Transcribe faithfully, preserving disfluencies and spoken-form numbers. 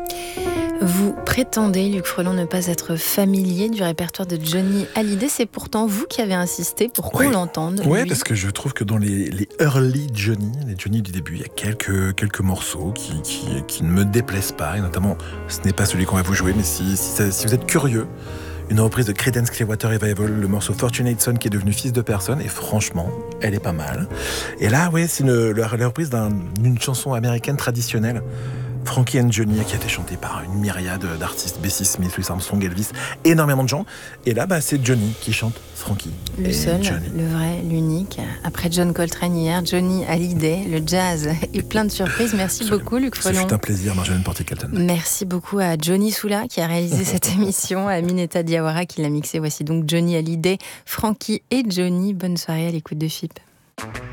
Vous prétendez, Luc Frelon, ne pas être familier du répertoire de Johnny Hallyday. C'est pourtant vous qui avez insisté pour qu'on ouais. l'entende. Ouais, lui. parce que je trouve que dans les, les early Johnny, les Johnny du début, il y a quelques, quelques morceaux qui, qui, qui ne me déplaisent pas. Et notamment, ce n'est pas celui qu'on va vous jouer, mais si, si, ça, si vous êtes curieux, une reprise de Creedence Clearwater Revival, le morceau Fortunate Son qui est devenu Fils de personne, et franchement, elle est pas mal. Et là, ouais, c'est une, la, la reprise d'un, d'une chanson américaine traditionnelle, Frankie and Johnny, qui a été chantée par une myriade d'artistes, Bessie Smith, Louis Armstrong, Elvis, énormément de gens. Et là, bah, c'est Johnny qui chante Frankie. Le et seul, Johnny. le vrai, l'unique. Après John Coltrane hier, Johnny Hallyday, le jazz et plein de surprises. Merci Absolument. beaucoup, Luc Frelon. Ce fut un plaisir, Marjolaine Portier-Kelton. Merci beaucoup à Johnny Soula qui a réalisé cette émission, à Aminata Diawara qui l'a mixé. Voici donc Johnny Hallyday, Frankie et Johnny. Bonne soirée à l'écoute de F I P.